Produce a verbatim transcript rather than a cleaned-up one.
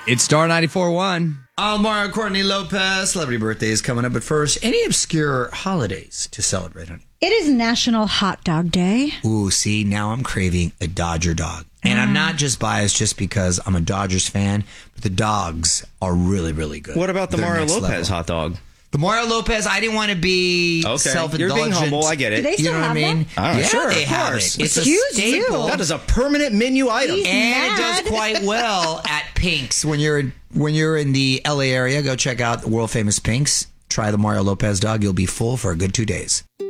It's Star ninety-four point one. Almar Courtney Lopez. Celebrity birthdays coming up. But first, any obscure holidays to celebrate, honey? It is National Hot Dog Day. Ooh, see, now I'm craving a Dodger dog. And I'm not just biased just because I'm a Dodgers fan, but the dogs are really, really good. What about the They're Mario next Lopez level. hot dog? The Mario Lopez, I didn't want to be Okay, self-indulgent. you're being humble. I get it. Do they You still know what I have mean? them? All right, yeah, sure, they of have course. it. It's Excuse a staple. you. That is a permanent menu item. He's And it mad. does quite well at Pink's. When you're in, when you're in the L A area, go check out the world famous Pink's. Try the Mario Lopez dog. You'll be full for a good two days.